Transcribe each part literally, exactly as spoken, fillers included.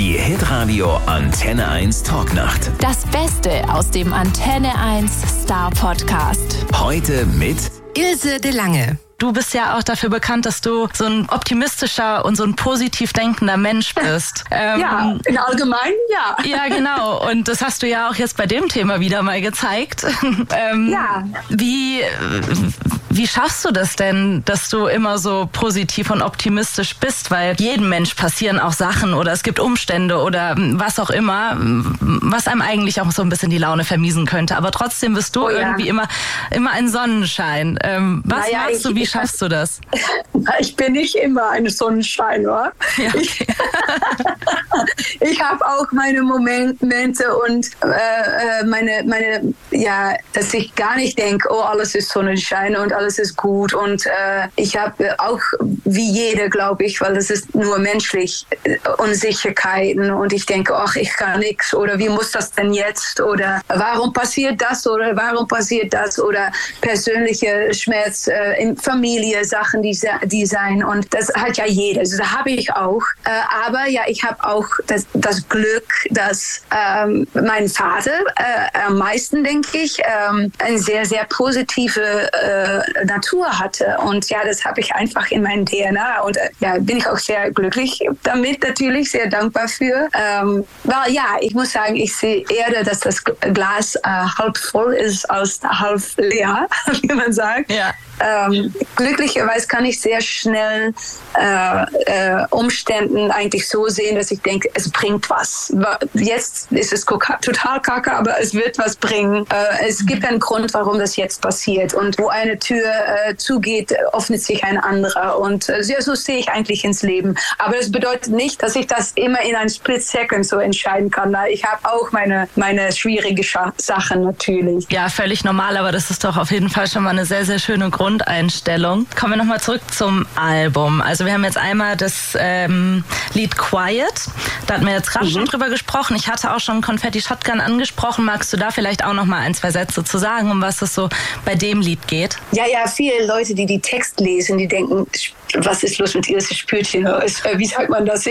Die Hitradio Antenne eins Talknacht. Das Beste aus dem Antenne eins Star Podcast. Heute mit Ilse de Lange. Du bist ja auch dafür bekannt, dass du so ein optimistischer und so ein positiv denkender Mensch bist. Ähm, ja, im Allgemeinen, ja. Ja, genau. Und das hast du ja auch jetzt bei dem Thema wieder mal gezeigt. ähm, ja. Wie, wie schaffst du das denn, dass du immer so positiv und optimistisch bist? Weil jedem Mensch passieren auch Sachen oder es gibt Umstände oder was auch immer, was einem eigentlich auch so ein bisschen die Laune vermiesen könnte. Aber trotzdem bist du oh, irgendwie ja. immer, immer ein Sonnenschein. Ähm, was naja, machst ich, du, wie schaffst du das? Ich bin nicht immer ein Sonnenschein, oder? Ja, okay. Ich, ich habe auch meine Momente und äh, meine, meine, ja, dass ich gar nicht denke, oh, alles ist Sonnenschein und alles ist gut. Und äh, ich habe auch, wie jeder, glaube ich, weil das ist nur menschlich, Unsicherheiten. Und ich denke, ach, ich kann nichts. Oder wie muss das denn jetzt? Oder warum passiert das? Oder warum passiert das? Oder persönliche Schmerz äh, in Familie, Sachen, die, die sein. Und das hat ja jeder. Also, das habe ich auch. Äh, aber ja, ich habe auch das, das Glück, dass ähm, mein Vater äh, am meisten, denke ich, ähm, eine sehr, sehr positive äh, Natur hatte. Und ja, das habe ich einfach in meinem D N A. Und äh, ja, bin ich auch sehr glücklich damit, natürlich, sehr dankbar für. Ähm, weil ja, ich muss sagen, ich sehe eher, dass das Glas äh, halb voll ist als halb leer, wie man sagt. Ja. Ähm, glücklicherweise kann ich sehr schnell äh, äh, Umständen eigentlich so sehen, dass ich denke, es bringt was. Jetzt ist es total kacke, aber es wird was bringen. Äh, es gibt einen Grund, warum das jetzt passiert. Und wo eine Tür äh, zugeht, öffnet sich ein anderer. Und äh, so sehe ich eigentlich ins Leben. Aber das bedeutet nicht, dass ich das immer in einem Split Second so entscheiden kann. Ich habe auch meine, meine schwierige Sachen natürlich. Ja, völlig normal, aber das ist doch auf jeden Fall schon mal eine sehr, sehr schöne Grund. Grundeinstellung. Kommen wir nochmal zurück zum Album. Also wir haben jetzt einmal das ähm, Lied Quiet. Da hatten wir jetzt gerade mhm. schon drüber gesprochen. Ich hatte auch schon Confetti Shotgun angesprochen. Magst du da vielleicht auch nochmal ein, zwei Sätze zu sagen, um was es so bei dem Lied geht? Ja, ja, viele Leute, die die Text lesen, die denken, was ist los mit ihr? Das Spürchen. Wie sagt man das?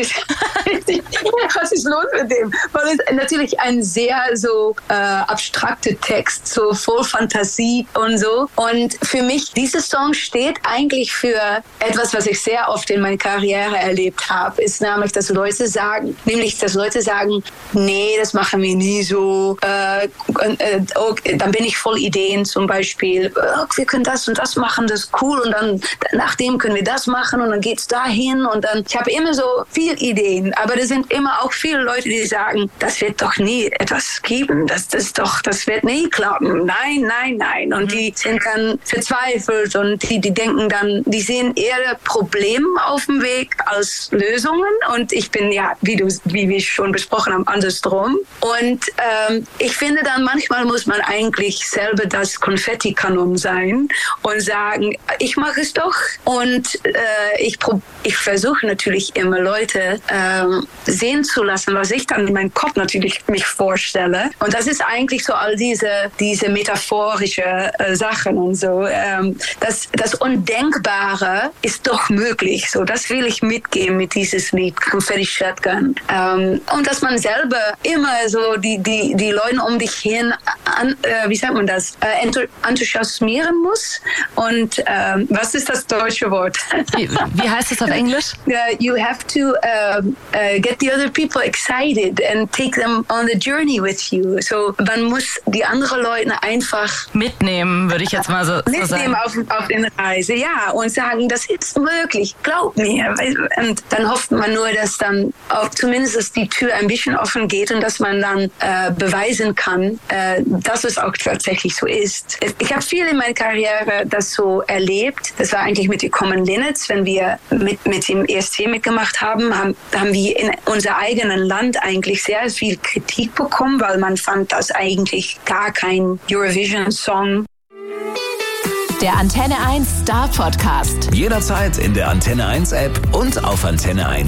Was ist los mit dem? Weil es natürlich ein sehr so äh, abstrakter Text, so voll Fantasie und so. Und für mich, dieser Song steht eigentlich für etwas, was ich sehr oft in meiner Karriere erlebt habe, ist nämlich, dass Leute sagen, nämlich, dass Leute sagen, nee, das machen wir nie so. Äh, äh, okay, dann bin ich voll Ideen zum Beispiel. Oh, wir können das und das machen, das ist cool. Und dann nachdem können wir das machen und dann geht's dahin. Und dann, ich habe immer so viele Ideen, aber da sind immer auch viele Leute, die sagen, das wird doch nie etwas geben. Das, das, doch, das wird nie klappen. Nein, nein, nein. Und die sind dann verzweifelt und die, die denken dann, die sehen eher Probleme auf dem Weg als Lösungen. Und ich bin ja, wie du, wie wir schon besprochen haben, andersrum. Und ähm, ich finde dann, manchmal muss man eigentlich selber das Konfettikanon sein und sagen, ich mache es doch. Und äh, ich, ich versuche natürlich immer Leute ähm, sehen zu lassen, was ich dann in meinem Kopf natürlich mich vorstelle. Und das ist eigentlich so all diese, diese metaphorische äh, Sachen und so. Ähm, das, das Undenkbare ist doch möglich. So, das will ich mitgeben mit dieses Lied Confetti Shotgun. Ähm, und dass man selber immer so die, die, die Leute um dich hin, an, äh, wie sagt man das, äh, enthusiasmieren muss. Und ähm, was ist das deutsche Wort? Wie, wie heißt es auf Englisch? Uh, you have to uh, uh, get the other people excited and take them on the journey with you. So, man muss die anderen Leute einfach mitnehmen, würde ich jetzt mal so, so mitnehmen sagen. Auf, auf den Reise, ja, und sagen, das ist möglich, glaub mir. Und dann hofft man nur, dass dann auch zumindest die Tür ein bisschen offen geht und dass man dann äh, beweisen kann, äh, dass es auch tatsächlich so ist. Ich habe viel in meiner Karriere das so erlebt. Das war eigentlich mit den Common Linnets, wenn wir mit, mit dem E S C mitgemacht haben, haben, haben wir in unser eigenen Land eigentlich sehr viel Kritik bekommen, weil man fand das eigentlich gar kein Eurovision-Song. Der Antenne eins Star Podcast. Jederzeit in der Antenne eins App und auf antenne eins